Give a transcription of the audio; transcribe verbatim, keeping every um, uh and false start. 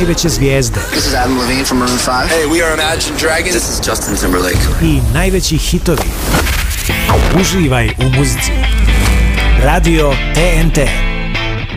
najveće zvijezde. This is Adam Levine from Maroon five. Hey, we are Imagine Dragons. This is Justin Timberlake. I najveći hitovi. Uživaj u muzici. Radio T N T.